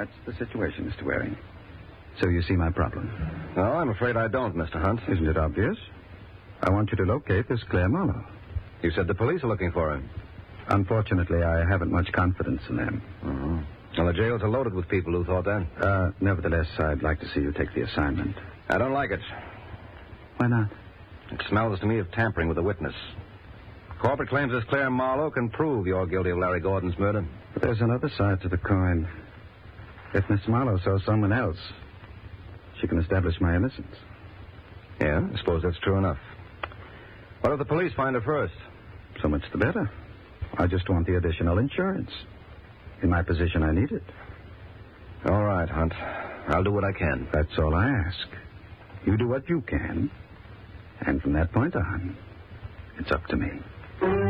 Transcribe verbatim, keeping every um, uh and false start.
That's the situation, Mister Waring. So you see my problem. No, I'm afraid I don't, Mister Hunt. Isn't it obvious? I want you to locate this Claire Marlowe. You said the police are looking for him. Unfortunately, I haven't much confidence in them. Mm-hmm. Well, the jails are loaded with people who thought that. Uh, nevertheless, I'd like to see you take the assignment. I don't like it. Why not? It smells to me of tampering with a witness. Corporate claims this Claire Marlowe can prove you're guilty of Larry Gordon's murder. But there's another side to the coin. If Miss Marlowe saw someone else, she can establish my innocence. Yeah, I suppose that's true enough. What if the police find her first? So much the better. I just want the additional insurance. In my position, I need it. All right, Hunt. I'll do what I can. That's all I ask. You do what you can. And from that point on, it's up to me.